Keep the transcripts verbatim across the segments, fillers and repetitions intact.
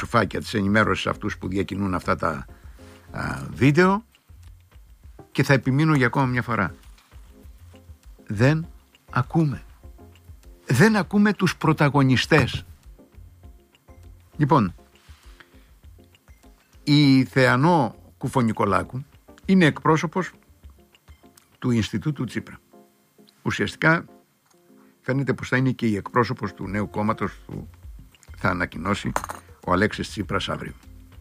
τσουφάκια της ενημέρωσης αυτούς που διακινούν αυτά τα α, βίντεο, και θα επιμείνω για ακόμα μια φορά. Δεν ακούμε. Δεν ακούμε τους πρωταγωνιστές. Λοιπόν, η Θεανό Κουφονικολάκου είναι εκπρόσωπος του Ινστιτούτου Τσίπρα. Ουσιαστικά φαίνεται πως θα είναι και η εκπρόσωπος του νέου κόμματος που θα ανακοινώσει ο Αλέξης Τσίπρας αύριο.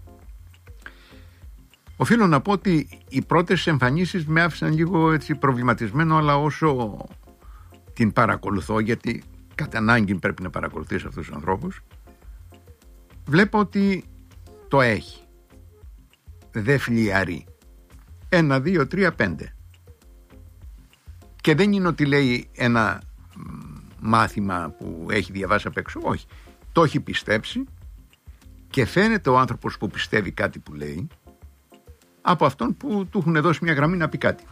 Οφείλω να πω ότι οι πρώτες εμφανίσεις με άφησαν λίγο έτσι προβληματισμένο, αλλά όσο την παρακολουθώ, γιατί κατά ανάγκη πρέπει να παρακολουθείς αυτούς τους ανθρώπους, βλέπω ότι το έχει. Δεν φλιαρεί. Ένα, δύο, τρία, πέντε. Και δεν είναι ότι λέει ένα μάθημα που έχει διαβάσει απ' έξω. Όχι. Το έχει πιστέψει και φαίνεται ο άνθρωπος που πιστεύει κάτι που λέει από αυτόν που του έχουν δώσει μια γραμμή να πει κάτι.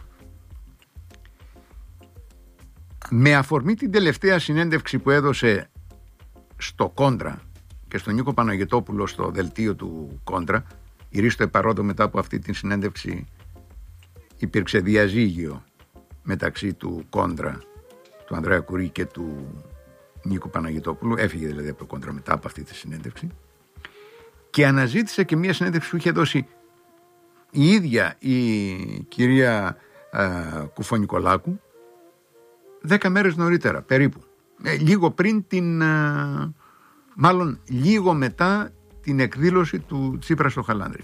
Με αφορμή την τελευταία συνέντευξη που έδωσε στο Κόντρα και στον Νίκο Παναγιωτόπουλο στο δελτίο του Κόντρα, η Ρίστο Επαρόδο μετά από αυτή την συνέντευξη υπήρξε διαζύγιο μεταξύ του Κόντρα, του Ανδρέα Κουρί και του Νίκου Παναγιωτόπουλου, έφυγε δηλαδή από το Κόντρα μετά από αυτή τη συνέντευξη, και αναζήτησε και μια συνέντευξη που είχε δώσει η ίδια η κυρία ε, Κουφονικολάκου δέκα μέρες νωρίτερα περίπου, ε, λίγο πριν την ε, μάλλον λίγο μετά την εκδήλωση του Τσίπρα στο Χαλάνδρι.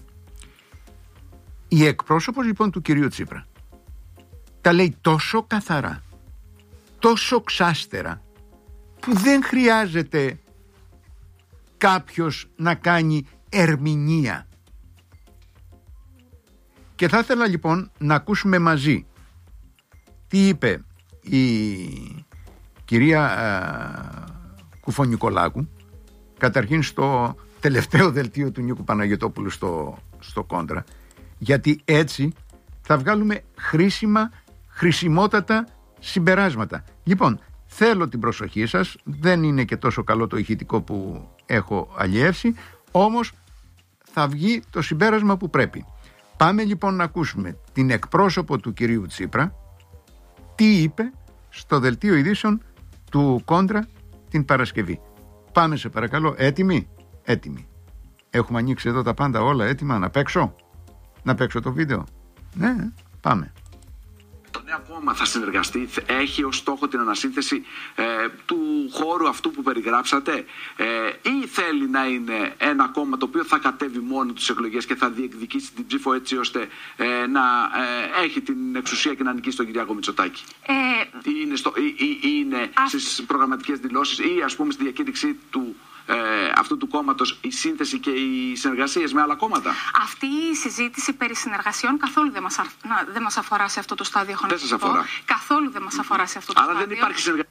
Η εκπρόσωπος λοιπόν του κυρίου Τσίπρα τα λέει τόσο καθαρά, τόσο ξάστερα, που δεν χρειάζεται κάποιος να κάνει ερμηνεία. Και θα ήθελα λοιπόν να ακούσουμε μαζί τι είπε η κυρία α, Κουφονικολάκου, καταρχήν στο τελευταίο δελτίο του Νίκου Παναγιωτόπουλου στο, στο Κόντρα, γιατί έτσι θα βγάλουμε χρήσιμα, χρησιμότατα συμπεράσματα. Λοιπόν, θέλω την προσοχή σας, δεν είναι και τόσο καλό το ηχητικό που έχω αλλιεύσει, όμως θα βγει το συμπέρασμα που πρέπει. Πάμε λοιπόν να ακούσουμε την εκπρόσωπο του κυρίου Τσίπρα τι είπε στο δελτίο ειδήσεων του Κόντρα την Παρασκευή. Πάμε σε παρακαλώ, έτοιμοι, έτοιμοι. Έχουμε ανοίξει εδώ τα πάντα όλα έτοιμα, να παίξω, να παίξω το βίντεο. Ναι, πάμε. Το νέο κόμμα θα συνεργαστεί, έχει ως στόχο την ανασύνθεση ε, του χώρου αυτού που περιγράψατε, ε, ή θέλει να είναι ένα κόμμα το οποίο θα κατέβει μόνο τις εκλογές και θα διεκδικήσει την ψήφο έτσι ώστε ε, να ε, έχει την εξουσία και να νικήσει τον Κυριάκο Μητσοτάκη. Ε, είναι, στο, ή, ή, είναι α... στις προγραμματικές δηλώσεις ή ας πούμε στη διακήρυξή του Ε, αυτού του κόμματος η σύνθεση και οι συνεργασίες με άλλα κόμματα. Αυτή η συζήτηση περί συνεργασιών καθόλου δεν μας, δεν μας αφορά σε αυτό το στάδιο. Δεν σας αφορά. Καθόλου δεν μας αφορά σε αυτό το Άρα στάδιο. Άρα δεν υπάρχει συνεργασία.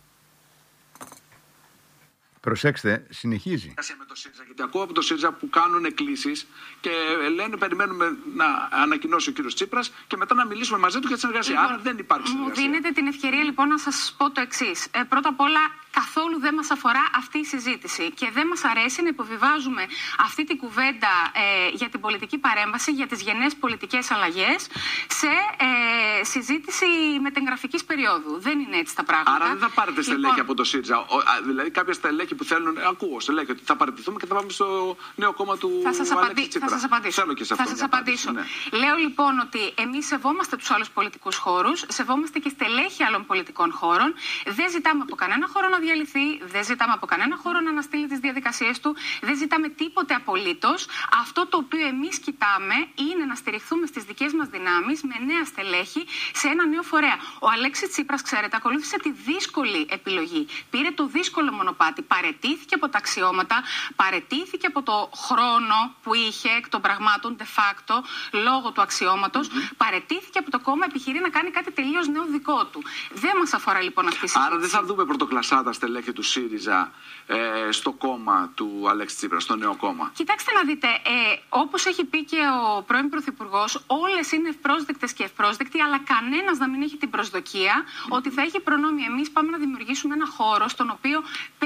Προσέξτε, συνεχίζει. Με το ΣΥΡΙΖΑ, γιατί ακούω από το ΣΥΡΙΖΑ που κάνουν εκκλήσεις και λένε περιμένουμε να ανακοινώσει ο κύριος Τσίπρας και μετά να μιλήσουμε μαζί του για τη συνεργασία. Λοιπόν, άρα δεν υπάρχει συνεργασία. Μου δίνετε την ευκαιρία λοιπόν να σας πω το εξής. Ε, πρώτα απ' όλα, καθόλου δεν μας αφορά αυτή η συζήτηση και δεν μας αρέσει να υποβιβάζουμε αυτή την κουβέντα ε, για την πολιτική παρέμβαση, για τις γενναίες πολιτικές αλλαγές σε ε, συζήτηση μετεγγραφικής περίοδου. Δεν είναι έτσι τα πράγματα. Άρα δεν θα πάρετε στελέχη λοιπόν, από το ΣΥΡΙΖΑ. Ο, α, δηλαδή κάποια στελέχη που θέλουν, ακούω στελέχη ότι θα παραιτηθούμε και θα πάμε στο νέο κόμμα του Αλέξη Τσίπρα. Θα σας απαντήσω. Θέλω και σε αυτό θα σας απαντήσω. Ναι. Λέω λοιπόν ότι εμείς σεβόμαστε τους άλλους πολιτικούς χώρους, σεβόμαστε και στελέχη άλλων πολιτικών χώρων. Δεν ζητάμε από κανένα χώρο να διαλυθεί, δεν ζητάμε από κανένα χώρο να αναστείλει τις διαδικασίες του, δεν ζητάμε τίποτε απολύτως. Αυτό το οποίο εμείς κοιτάμε είναι να στηριχθούμε στις δικές μας δυνάμεις με νέα στελέχη σε ένα νέο φορέα. Ο Αλέξης Τσίπρας, ξέρετε, ακολούθησε τη δύσκολη επιλογή. Πήρε το δύσκολο μονοπάτι, παρετήθηκε από τα αξιώματα, παρετήθηκε από το χρόνο που είχε εκ των πραγμάτων de facto λόγω του αξιώματος, mm-hmm. παρετήθηκε από το κόμμα, επιχειρεί να κάνει κάτι τελείως νέο δικό του. Δεν μας αφορά λοιπόν αυτή η συζήτηση. Άρα δεν θα δούμε πρωτοκλασσάτα στελέχη του ΣΥΡΙΖΑ ε, στο κόμμα του Αλέξη Τσίπρα, στο νέο κόμμα. Κοιτάξτε να δείτε, ε, όπως έχει πει και ο πρώην Πρωθυπουργός, όλες είναι ευπρόσδεκτες και ευπρόσδεκτοι, αλλά κανένας να μην έχει την προσδοκία mm-hmm. ότι θα έχει προνόμια. Εμείς πάμε να δημιουργήσουμε ένα χώρο στον οποίο περισσεύει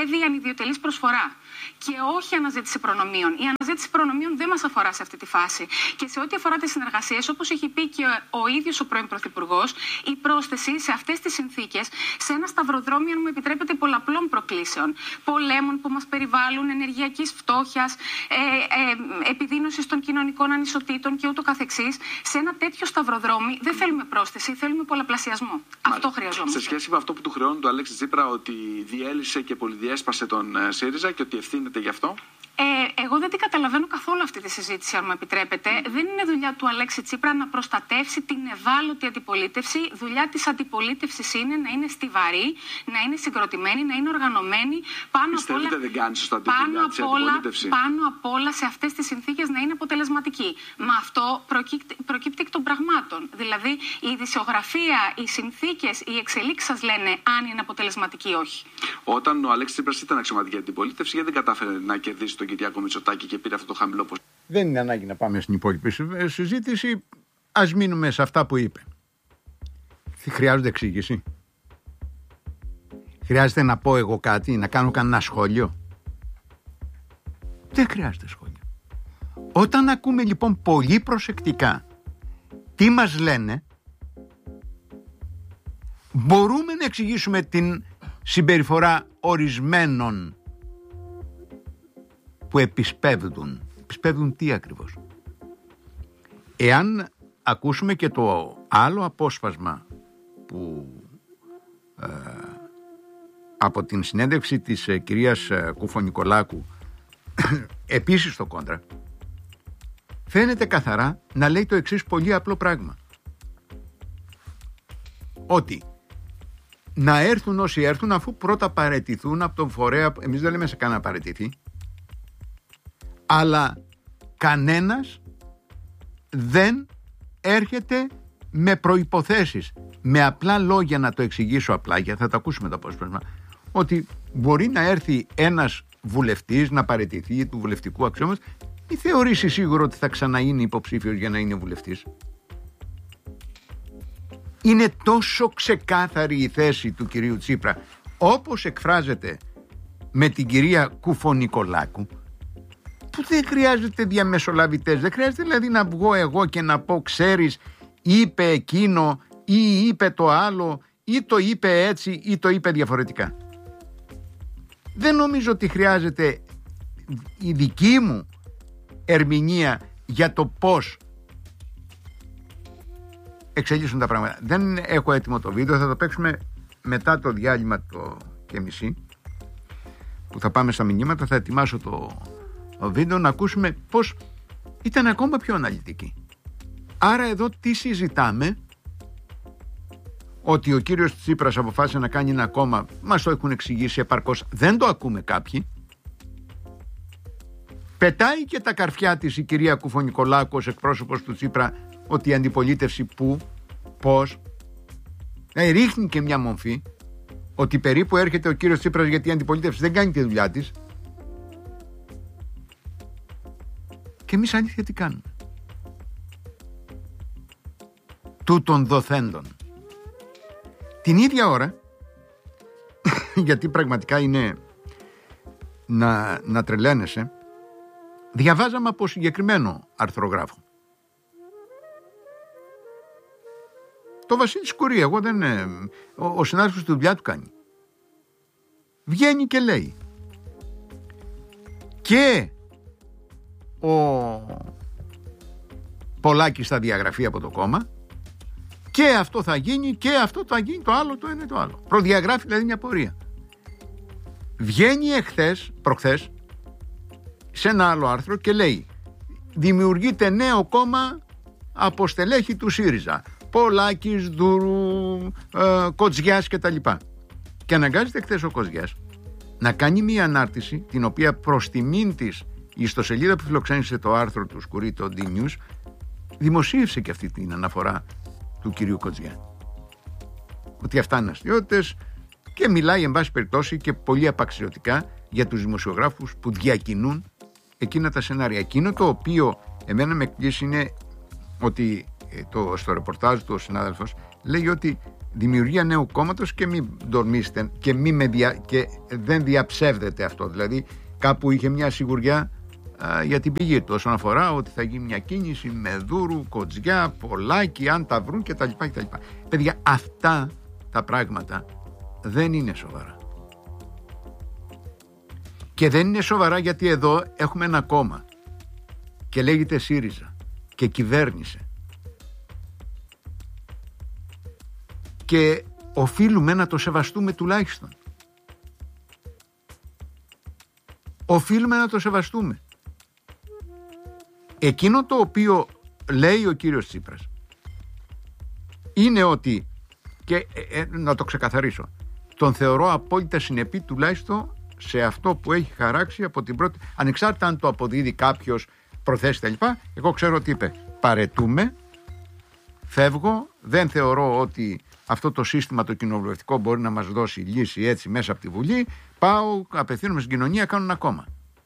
δηλαδή ανιδιοτελής προσφορά και όχι αναζήτηση προνομίων. Η αναζήτηση προνομίων δεν μας αφορά σε αυτή τη φάση. Και σε ό,τι αφορά τις συνεργασίες, όπως έχει πει και ο ίδιος ο πρώην Πρωθυπουργός, η πρόσθεση σε αυτές τις συνθήκες, σε ένα σταυροδρόμιο, αν μου επιτρέπετε, πολλαπλών προκλήσεων, πολέμων που μας περιβάλλουν, ενεργειακής φτώχειας, ε, ε, επιδείνωσης των κοινωνικών ανισοτήτων και ούτω καθεξής, σε ένα τέτοιο σταυροδρόμι δεν θέλουμε πρόσθεση, θέλουμε πολλαπλασιασμό. Μάλιστα. Αυτό χρειαζόμαστε. Σε σχέση με αυτό που του χρεώνει το Αλέξη Τσίπρα, ότι διέλυσε και πολυδιέσπασε τον ΣΥΡΙΖΑ και ότι ευθύνεται γι' αυτό. Ε, εγώ δεν την καταλαβαίνω καθόλου αυτή τη συζήτηση, αν μου επιτρέπετε. Mm. Δεν είναι δουλειά του Αλέξη Τσίπρα να προστατεύσει την ευάλωτη αντιπολίτευση. Δουλειά της αντιπολίτευσης είναι να είναι στιβαρή, να είναι συγκροτημένη, να είναι οργανωμένη. Πάνω απ' όλα, δεν κάνει σωστά τη πάνω, δουλειά της αντιπολίτευση. Πάνω απ' όλα σε αυτές τις συνθήκες να είναι αποτελεσματική. Μα αυτό προκύπτει, προκύπτει εκ των πραγμάτων. Δηλαδή η ειδησιογραφία, οι συνθήκες, οι εξελίξεις σας λένε αν είναι αποτελεσματική ή όχι. Όταν ο Αλέξης Τσίπρας ήταν αξιωματική αντιπολίτευση, γιατί δεν κατάφερε να κερδίσει τον Κυριάκο Μητσοτάκη και πήρε αυτό το χαμηλό ποσό. Δεν είναι ανάγκη να πάμε στην υπόλοιπη συζήτηση. Ας μείνουμε σε αυτά που είπε. Χρειάζονται εξήγηση. Χρειάζεται να πω εγώ κάτι, να κάνω κανένα σχόλιο. Δεν χρειάζεται σχόλιο. Όταν ακούμε λοιπόν πολύ προσεκτικά τι μας λένε, μπορούμε να εξηγήσουμε την συμπεριφορά ορισμένων που επισπεύδουν. Επισπεύδουν τι ακριβώς? Εάν ακούσουμε και το άλλο απόσπασμα που ε, από την συνέντευξη της ε, κυρίας ε, Κουφονικολάκου επίσης στο Κόντρα, φαίνεται καθαρά να λέει το εξής πολύ απλό πράγμα, ότι να έρθουν όσοι έρθουν, αφού πρώτα παραιτηθούν από τον φορέα. Εμείς δεν λέμε σε κανένα παραιτηθεί, αλλά κανένας δεν έρχεται με προϋποθέσεις. Με απλά λόγια να το εξηγήσω απλά, γιατί θα το ακούσουμε το απόσπασμα, ότι μπορεί να έρθει ένας βουλευτής να παραιτηθεί του βουλευτικού αξιώματος, ή θεωρήσει σίγουρο ότι θα ξαναείνει υποψήφιος για να είναι βουλευτής. Είναι τόσο ξεκάθαρη η θέση του κυρίου Τσίπρα, όπως εκφράζεται με την κυρία Κουφονικολάκου, που δεν χρειάζεται διαμεσολαβητές. Δεν χρειάζεται δηλαδή να βγω εγώ και να πω, ξέρεις, είπε εκείνο ή είπε το άλλο ή το είπε έτσι ή το είπε διαφορετικά. Δεν νομίζω ότι χρειάζεται η δική μου ερμηνεία για το πώς εξελίσσουν τα πράγματα. Δεν έχω έτοιμο το βίντεο, θα το παίξουμε μετά το διάλειμμα το και μισή που θα πάμε στα μηνύματα. Θα ετοιμάσω το, το βίντεο να ακούσουμε πώς ήταν ακόμα πιο αναλυτική. Άρα εδώ τι συζητάμε? Ότι ο κύριος Τσίπρας αποφάσισε να κάνει ένα κόμμα, μας το έχουν εξηγήσει επαρκώς, δεν το ακούμε κάποιοι. Πετάει και τα καρφιά της η κυρία Κουφονικολάκου ως εκπρόσωπος του Τσίπρα, ότι η αντιπολίτευση που, πώς, ε, ρίχνει και μια μομφή ότι περίπου έρχεται ο κύριος Τσίπρας γιατί η αντιπολίτευση δεν κάνει τη δουλειά της. Και εμείς αλήθεια τι κάνουμε? Τούτων δοθέντων. Την ίδια ώρα, γιατί πραγματικά είναι να, να τρελαίνεσαι, διαβάζαμε από συγκεκριμένο αρθρογράφο. Το Βασίλη Σκουρί, εγώ δεν, ο, ο συνάδελφος τη δουλειά του κάνει. Βγαίνει και λέει και ο Πολάκης θα διαγραφεί από το κόμμα και αυτό θα γίνει και αυτό θα γίνει, το άλλο το ένα το άλλο. Προδιαγράφει δηλαδή μια πορεία. Βγαίνει εχθές, προχθές, σε ένα άλλο άρθρο και λέει δημιουργείται νέο κόμμα από στελέχη του ΣΥΡΙΖΑ. Πολάκης, Δούρου, ε, Κοτζιάς κτλ. Και αναγκάζεται χθες ο Κοτζιάς να κάνει μία ανάρτηση, την οποία προς τιμήν της η ιστοσελίδα που φιλοξένησε το άρθρο του Σκουρί, το D-News, δημοσίευσε και αυτή την αναφορά του κυρίου Κοτζιά. Ότι αυτά είναι αστιότητες, και μιλάει εν πάση περιπτώσει και πολύ απαξιωτικά για τους δημοσιογράφους που διακινούν εκείνα τα σενάρια. Εκείνο το οποίο εμένα με εκπλήσει είναι ότι το, στο ρεπορτάζ του ο συνάδελφος λέει ότι δημιουργία νέου κόμματος και μην ντορμήσετε και, μη με δια, και δεν διαψεύδεται αυτό. Δηλαδή κάπου είχε μια σιγουριά α, για την πηγή του όσον αφορά ότι θα γίνει μια κίνηση με Δούρου, Κοτζιά, Πολάκη, αν τα βρουν κτλ. κτλ. Παιδιά, αυτά τα πράγματα δεν είναι σοβαρά. Και δεν είναι σοβαρά γιατί εδώ έχουμε ένα κόμμα και λέγεται ΣΥΡΙΖΑ και κυβέρνησε. Και οφείλουμε να το σεβαστούμε τουλάχιστον. Οφείλουμε να το σεβαστούμε. Εκείνο το οποίο λέει ο κύριος Τσίπρας είναι ότι, και ε, ε, να το ξεκαθαρίσω, τον θεωρώ απόλυτα συνεπή τουλάχιστον σε αυτό που έχει χαράξει από την πρώτη, ανεξάρτητα αν το αποδίδει κάποιος, προθέσει τα λοιπά. Εγώ ξέρω ότι είπε παρετούμε, φεύγω, δεν θεωρώ ότι αυτό το σύστημα το κοινοβουλευτικό μπορεί να μας δώσει λύση έτσι μέσα από τη Βουλή, πάω, απευθύνομαι στην κοινωνία, κάνω ένα κόμμα.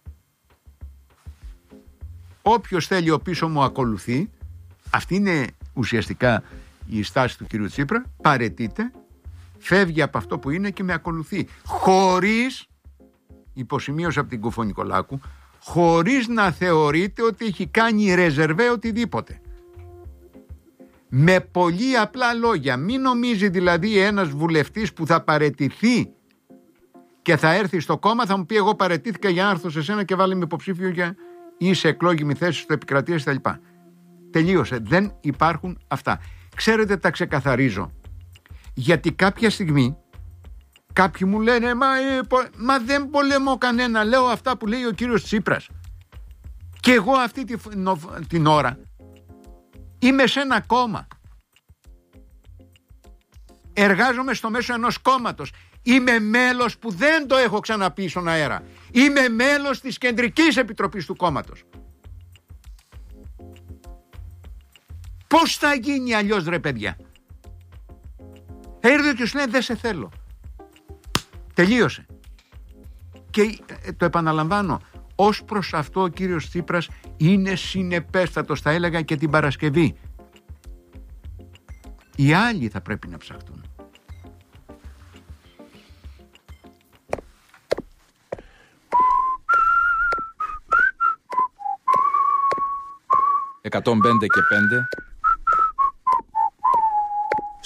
Όποιος θέλει ο πίσω μου ακολουθεί, αυτή είναι ουσιαστικά η στάση του κυρίου Τσίπρα, παρετείται, φεύγει από αυτό που είναι και με ακολουθεί. Χωρίς, υποσημείωση από την Κουφό Νικολάκου, χωρίς να θεωρείται ότι έχει κάνει ρεζερβέ οτιδήποτε. Με πολύ απλά λόγια. Μην νομίζει δηλαδή ένας βουλευτής που θα παρετηθεί και θα έρθει στο κόμμα, θα μου πει εγώ παρετήθηκα για να έρθω σε σένα και βάλε με υποψήφιο για ή σε εκλόγιμη θέση στο επικρατεία κτλ. Τελείωσε. Δεν υπάρχουν αυτά. Ξέρετε, τα ξεκαθαρίζω. Γιατί κάποια στιγμή κάποιοι μου λένε μα, ε, μα δεν πολεμώ κανένα. Λέω αυτά που λέει ο κύριος Τσίπρας. Και εγώ αυτή τη, νο, την ώρα είμαι σε ένα κόμμα. Εργάζομαι στο μέσο ενός κόμματος. Είμαι μέλος, που δεν το έχω ξαναπεί στον αέρα, είμαι μέλος της Κεντρικής Επιτροπής του κόμματος. Πώς θα γίνει αλλιώς, ρε παιδιά? Έρθει και σου λέει δεν σε θέλω. Τελείωσε. Και το επαναλαμβάνω, ως προς αυτό ο κύριος Τσίπρας είναι συνεπέστατος, θα έλεγα και την Παρασκευή. Οι άλλοι θα πρέπει να ψαχτούν. εκατόν πέντε και πέντε